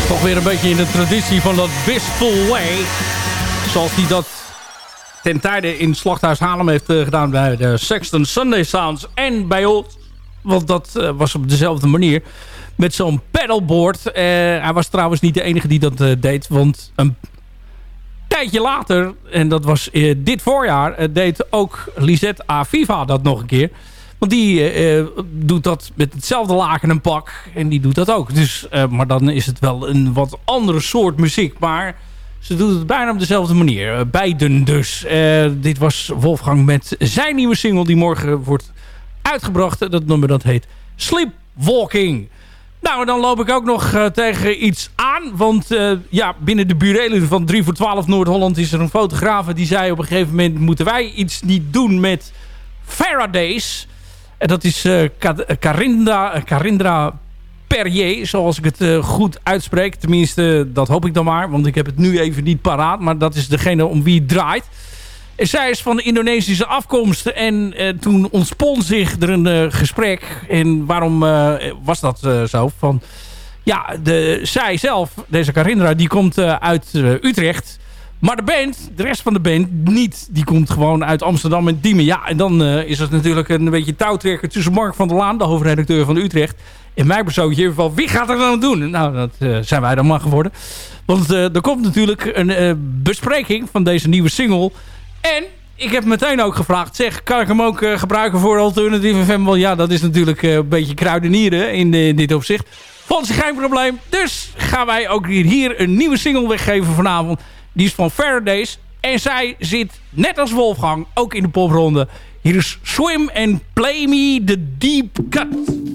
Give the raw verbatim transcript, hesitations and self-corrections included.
Toch weer een beetje in de traditie van dat Wistful Way. Zoals hij dat ten tijde in Slachthuis Haarlem heeft uh, gedaan bij de Sexton Sunday Sounds. En bij ons, want dat uh, was op dezelfde manier. Met zo'n pedalboard. Uh, hij was trouwens niet de enige die dat uh, deed. Want een tijdje later, en dat was uh, dit voorjaar, uh, deed ook Lisette Aviva dat nog een keer. Want die uh, doet dat met hetzelfde laken en pak. En die doet dat ook. Dus, uh, maar dan is het wel een wat andere soort muziek. Maar ze doet het bijna op dezelfde manier. Uh, beiden dus. Uh, dit was Wolfgang met zijn nieuwe single die morgen wordt uitgebracht. Dat nummer dat heet Sleepwalking. Nou, dan loop ik ook nog uh, tegen iets aan. Want uh, ja, binnen de burelen van drie voor twaalf Noord-Holland is er een fotograaf die zei op een gegeven moment moeten wij iets niet doen met Faradays. En dat is uh, Carindra, Carindra Perrier, zoals ik het uh, goed uitspreek. Tenminste, dat hoop ik dan maar. Want ik heb het nu even niet paraat. Maar dat is degene om wie het draait. En zij is van Indonesische afkomst. En uh, toen ontspon zich er een uh, gesprek. En waarom uh, was dat uh, zo? Van, ja, de, zij zelf, deze Carindra, die komt uh, uit uh, Utrecht. Maar de band, de rest van de band, niet. Die komt gewoon uit Amsterdam en Diemen. Ja, en dan uh, is het natuurlijk een beetje touwtrekker tussen Mark van der Laan, de hoofdredacteur van Utrecht, en mijn persoontje van wie gaat er dan doen? Nou, dat uh, zijn wij dan maar geworden. Want uh, er komt natuurlijk een uh, bespreking van deze nieuwe single. En ik heb meteen ook gevraagd, zeg, kan ik hem ook uh, gebruiken voor Alternative F M? Want ja, dat is natuurlijk uh, een beetje kruidenieren in, uh, in dit opzicht. Vond ze geen probleem. Dus gaan wij ook hier, hier een nieuwe single weggeven vanavond. Die is van Faradays. En zij zit, net als Wolfgang, ook in de popronde. Hier is Swim and Play Me the Deep Cut.